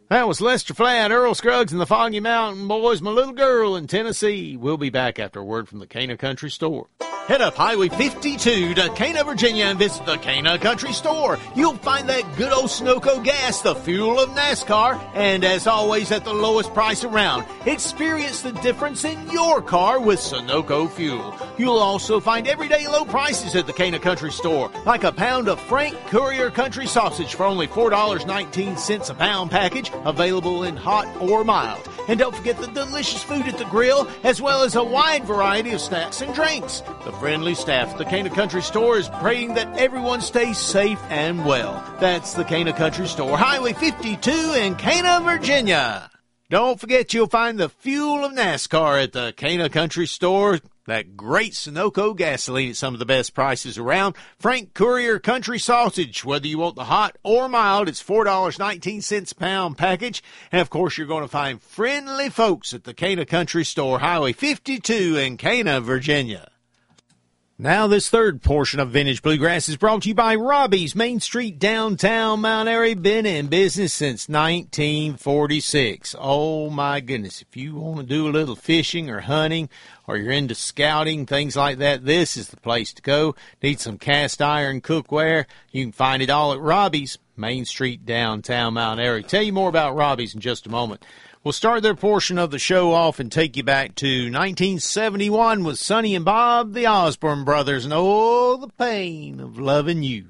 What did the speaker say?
That was Lester Flatt, Earl Scruggs, and the Foggy Mountain Boys, My Little Girl in Tennessee. We'll be back after a word from the Cana Country Store. Head up Highway 52 to Cana, Virginia, and visit the Cana Country Store. You'll find that good old Sunoco gas, the fuel of NASCAR, and as always at the lowest price around. Experience the difference in your car with Sunoco fuel. You'll also find everyday low prices at the Cana Country Store, like a pound of Frank Courier Country Sausage for only $4.19 a pound package, available in hot or mild. And don't forget the delicious food at the grill, as well as a wide variety of snacks and drinks. The friendly staff at the Cana Country Store is praying that everyone stays safe and well. That's the Cana Country Store, Highway 52 in Cana, Virginia. Don't forget you'll find the fuel of NASCAR at the Cana Country Store. That great Sunoco gasoline at some of the best prices around. Frank Courier Country Sausage, whether you want the hot or mild, it's $4.19 a pound package. And, of course, you're going to find friendly folks at the Cana Country Store, Highway 52 in Cana, Virginia. Now this third portion of Vintage Bluegrass is brought to you by Robbie's, Main Street, downtown Mount Airy. Been in business since 1946. Oh, my goodness. If you want to do a little fishing or hunting or you're into scouting, things like that, this is the place to go. Need some cast iron cookware? You can find it all at Robbie's, Main Street, downtown Mount Airy. Tell you more about Robbie's in just a moment. We'll start their portion of the show off and take you back to 1971 with Sonny and Bob, the Osborne Brothers, and oh, the pain of loving you.